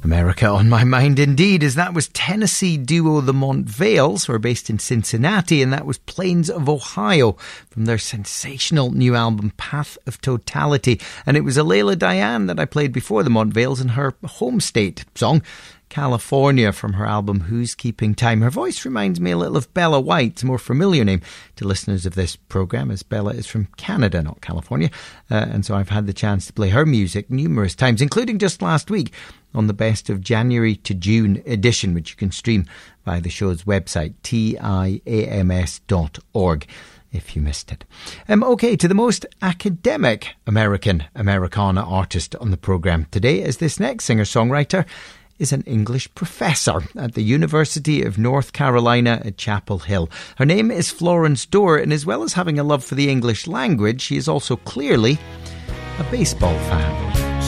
America on my mind indeed, as that was Tennessee duo the Montvales, who are based in Cincinnati, and that was Plains of Ohio from their sensational new album Path of Totality. And it was Alayla Diane that I played before the Montvales in her home state song California from her album Who's Keeping Time. Her voice reminds me a little of Bella White, a more familiar name to listeners of this programme, as Bella is from Canada, not California, and so I've had the chance to play her music numerous times, including just last week on the Best of January to June edition, which you can stream via the show's website, tiams.org, if you missed it. OK, to the most academic Americana artist on the programme today, as this next singer-songwriter is an English professor at the University of North Carolina at Chapel Hill. Her name is Florence Dorr, and as well as having a love for the English language, she is also clearly a baseball fan.